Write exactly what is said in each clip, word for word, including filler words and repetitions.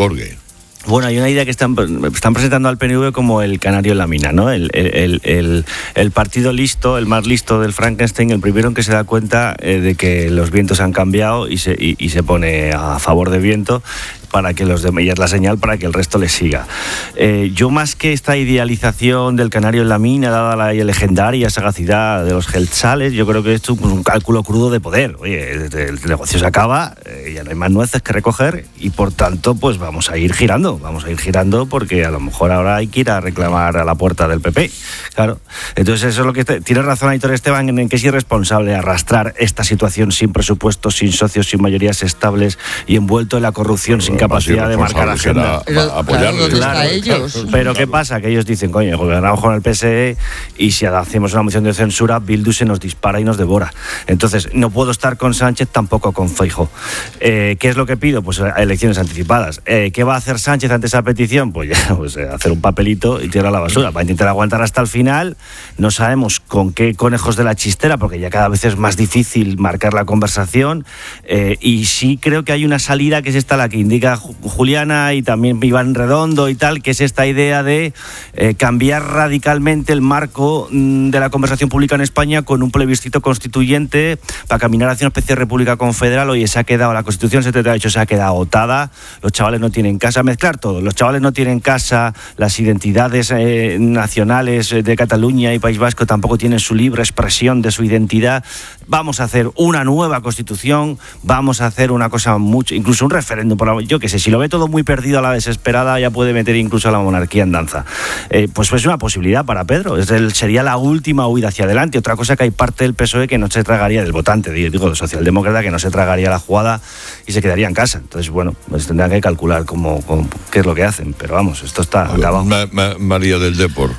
Gorgue. Bueno, hay una idea que están, están presentando al P N V como el canario en la mina, ¿no? El, el, el, el partido listo, el más listo del Frankenstein, el primero en que se da cuenta eh, de que los vientos han cambiado y se, y, y se pone a favor de viento para que los demás, y es la señal para que el resto le siga. Eh, yo más que esta idealización del canario en la mina, dada la legendaria sagacidad de los Geldsales, yo creo que esto es un cálculo crudo de poder. Oye, el, el negocio se acaba, eh, ya no hay más nueces que recoger y por tanto pues vamos a ir girando, vamos a ir girando porque a lo mejor ahora hay que ir a reclamar a la puerta del P P. Claro, entonces eso es lo que te, tiene razón Aitor Esteban en, en que es irresponsable arrastrar esta situación sin presupuestos, sin socios, sin mayorías estables y envuelto en la corrupción, pero sin capacidad de marcar agenda. Pero, claro, claro, ellos. pero ¿qué pasa? Que ellos dicen, coño, gobernamos con el P S E y si hacemos una moción de censura, Bildu se nos dispara y nos devora. Entonces, no puedo estar con Sánchez, tampoco con Feijóo. Eh, ¿Qué es lo que pido? Pues elecciones anticipadas. Eh, ¿Qué va a hacer Sánchez ante esa petición? Pues ya, pues eh, hacer un papelito y tirar a la basura. Va a intentar aguantar hasta el final. No sabemos con qué conejos de la chistera, porque ya cada vez es más difícil marcar la conversación. Eh, y sí creo que hay una salida que es esta la que indica Juliana y también Iván Redondo y tal, que es esta idea de eh, cambiar radicalmente el marco mmm, de la conversación pública en España con un plebiscito constituyente para caminar hacia una especie de república confederal. Oye, se ha quedado, la Constitución setenta y ocho se ha quedado agotada, los chavales no tienen casa, mezclar todo, los chavales no tienen casa, las identidades eh, nacionales de Cataluña y País Vasco tampoco tienen su libre expresión de su identidad. Vamos a hacer una nueva Constitución, vamos a hacer una cosa mucho, incluso un referéndum, por la, yo qué sé, si lo ve todo muy perdido a la desesperada, ya puede meter incluso a la monarquía en danza. Eh, pues es una posibilidad para Pedro, es el, sería la última huida hacia adelante. Otra cosa que hay parte del P S O E que no se tragaría, del votante, digo, del socialdemócrata, que no se tragaría la jugada y se quedaría en casa. Entonces, bueno, pues tendrán que calcular cómo, cómo, qué es lo que hacen, pero vamos, esto está acabado. Ma, ma, María del Depor.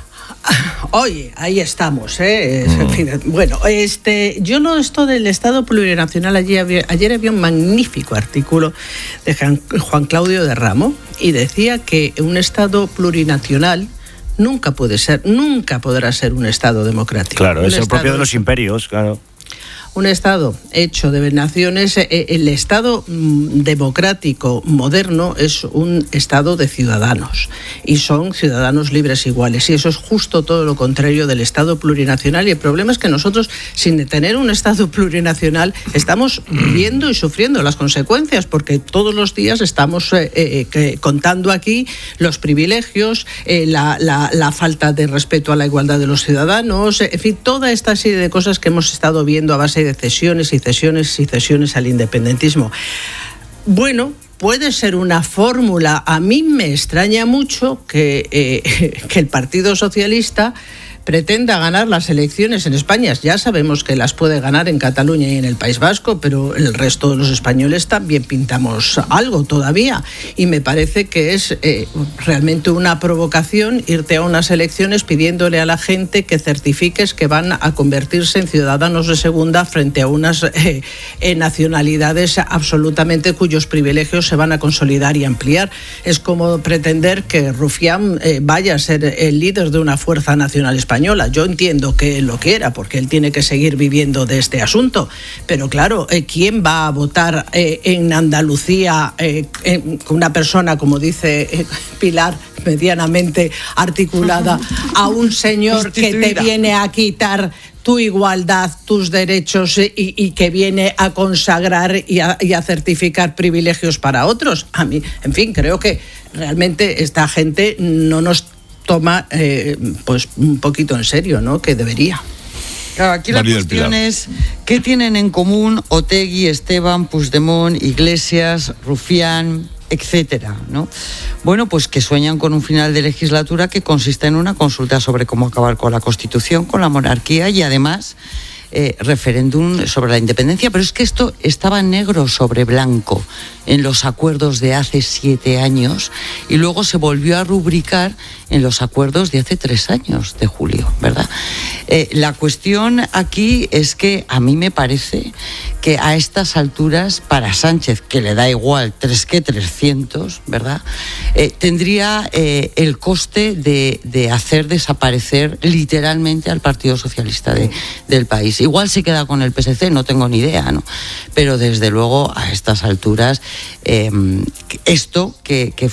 Oye, ahí estamos, ¿eh? En fin, bueno, este, yo no esto del Estado plurinacional, ayer había, ayer había un magnífico artículo de Juan Claudio de Ramo y decía que un Estado plurinacional nunca puede ser, nunca podrá ser un Estado democrático. Claro, un es el estado, propio de los imperios, claro. Un Estado hecho de naciones, el Estado democrático moderno es un Estado de ciudadanos y son ciudadanos libres iguales y eso es justo todo lo contrario del Estado plurinacional y el problema es que nosotros sin tener un Estado plurinacional estamos viviendo y sufriendo las consecuencias porque todos los días estamos eh, eh, contando aquí los privilegios, eh, la, la, la falta de respeto a la igualdad de los ciudadanos, en fin, toda esta serie de cosas que hemos estado viendo a base de cesiones y cesiones y cesiones al independentismo. Bueno, puede ser una fórmula. A mí me extraña mucho que, eh, que el Partido Socialista pretenda ganar las elecciones en España. Ya sabemos que las puede ganar en Cataluña y en el País Vasco, pero el resto de los españoles también pintamos algo todavía. Y me parece que es eh, realmente una provocación irte a unas elecciones pidiéndole a la gente que certifiques que van a convertirse en ciudadanos de segunda frente a unas eh, eh, nacionalidades absolutamente cuyos privilegios se van a consolidar y ampliar. Es como pretender que Rufián eh, vaya a ser el líder de una fuerza nacional española. Yo entiendo que él lo quiera porque él tiene que seguir viviendo de este asunto, pero claro, eh, ¿quién va a votar eh, en Andalucía eh, eh, con una persona, como dice eh, Pilar, medianamente articulada, a un señor que te viene a quitar tu igualdad, tus derechos y, y que viene a consagrar y a, y a certificar privilegios para otros? A mí, en fin, creo que realmente esta gente no nos toma eh, pues un poquito en serio, ¿no? Que debería. Claro, aquí la María cuestión es ¿qué tienen en común Otegi, Esteban, Puigdemont, Iglesias, Rufián, etcétera, ¿no? Bueno, pues que sueñan con un final de legislatura que consiste en una consulta sobre cómo acabar con la Constitución, con la monarquía y además Eh, referéndum sobre la independencia, pero es que esto estaba negro sobre blanco en los acuerdos de hace siete años y luego se volvió a rubricar en los acuerdos de hace tres años, de julio, ¿verdad? Eh, la cuestión aquí es que a mí me parece que a estas alturas, para Sánchez, que le da igual tres que trescientos, ¿verdad? Eh, tendría eh, el coste de, de hacer desaparecer literalmente al Partido Socialista de, del país. Igual se queda con el P S C, no tengo ni idea, ¿no? Pero desde luego a estas alturas eh, esto que, que